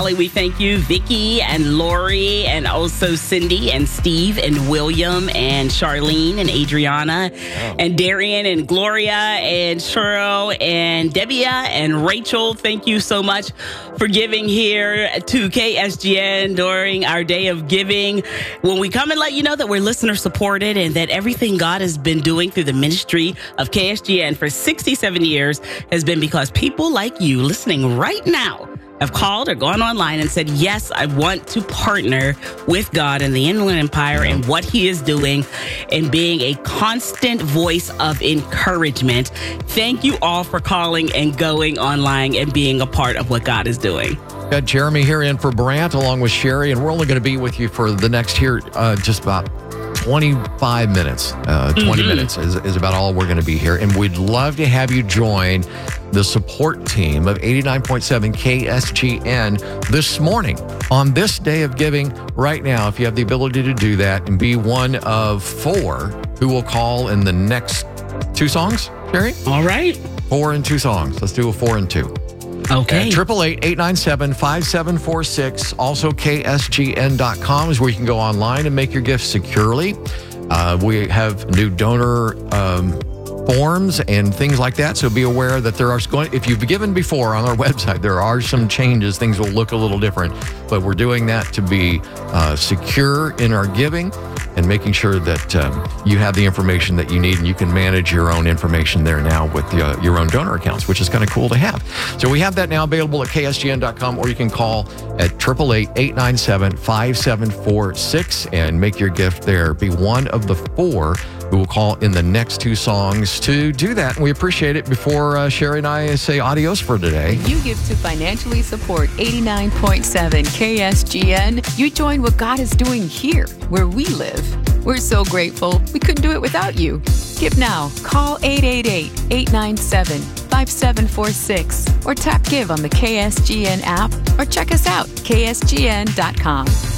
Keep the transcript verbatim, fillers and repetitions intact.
Allie, we thank you. Vicky and Lori, and also Cindy and Steve and William and Charlene and Adriana oh. and Darian and Gloria and Cheryl and Debbia and Rachel. Thank you so much for giving here to K S G N during our day of giving. When we come and let you know that we're listener supported and that everything God has been doing through the ministry of K S G N for sixty-seven years has been because people like you listening right now have called or gone online and said, yes, I want to partner with God and the Inland Empire and what he is doing and being a constant voice of encouragement. Thank you all for calling and going online and being a part of what God is doing. Got Jeremy here in for Brant along with Sherry, and we're only going to be with you for the next here uh, just about twenty-five minutes. Uh, twenty mm-hmm. minutes is, is about all we're going to be here. And we'd love to have you join the support team of eighty-nine point seven K S G N this morning on this day of giving right now. If you have the ability to do that and be one of four who will call in the next two songs, Sherry? All right. Four and two songs. Let's do a four and two. Okay. Triple eight eight nine seven five seven four six. Also, K S G N dot com is where you can go online and make your gifts securely. Uh, we have new donor um, forms and things like that. So be aware that there are going. If you've given before on our website, there are some changes. Things will look a little different, but we're doing that to be uh, secure in our giving and making sure that um, you have the information that you need, and you can manage your own information there now with the, uh, your own donor accounts, which is kind of cool to have. So we have that now available at K S G N dot com, or you can call at triple eight eight nine seven five seven four six and make your gift there. Be one of the four who will call in the next two songs to do that. And we appreciate it. Before uh, Sherry and I say adios for today. You give to financially support eighty-nine point seven K S G N. You join what God is doing here, where we live. We're so grateful. We couldn't do it without you. Give now. Call eight eight eight eight nine seven five seven four six or tap give on the K S G N app or check us out, K S G N dot com.